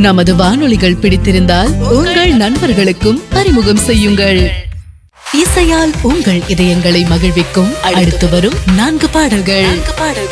நமது வானொலிகள் பிடித்திருந்தால் உங்கள் நண்பர்களுக்கும் அறிமுகம் செய்யுங்கள். இசையால் உங்கள் இதயங்களை மகிழ்விக்கும் அடுத்து வரும் 4 பாடல்கள்.